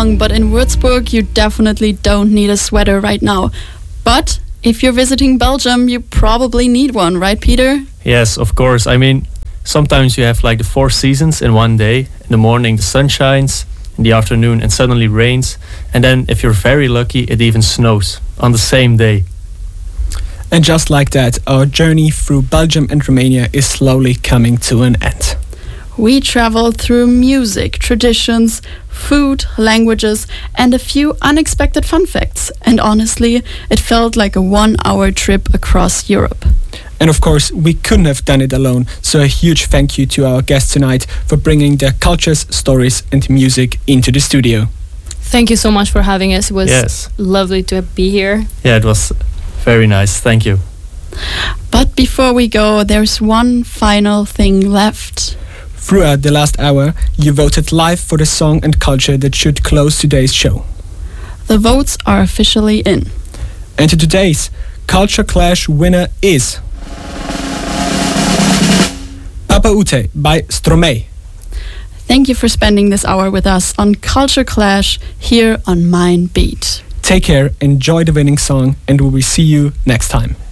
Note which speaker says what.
Speaker 1: long, but in Würzburg you definitely don't need a sweater right now. But if you're visiting Belgium, you probably need one, right, Peter?
Speaker 2: Yes, of course. I mean, sometimes you have like the 4 seasons in one day. In the morning the sun shines, in the afternoon and suddenly rains, and then if you're very lucky it even snows on the same day.
Speaker 3: And just like that, our journey through Belgium and Romania is slowly coming to an end.
Speaker 1: We traveled through music, traditions, food, languages, and a few unexpected fun facts. And honestly, it felt like a 1-hour trip across Europe.
Speaker 3: And of course, we couldn't have done it alone, so a huge thank you to our guests tonight for bringing their cultures, stories and music into the studio.
Speaker 4: Thank you so much for having us. It was lovely to be here.
Speaker 2: Yeah, it was very nice. Thank you.
Speaker 1: But before we go, there's one final thing left.
Speaker 3: Throughout the last hour, you voted live for the song and culture that should close today's show.
Speaker 1: The votes are officially in.
Speaker 3: And today's Culture Clash winner is Papa Ute by Stromae.
Speaker 1: Thank you for spending this hour with us on Culture Clash here on Mein Beat.
Speaker 3: Take care, enjoy the winning song, and we will see you next time.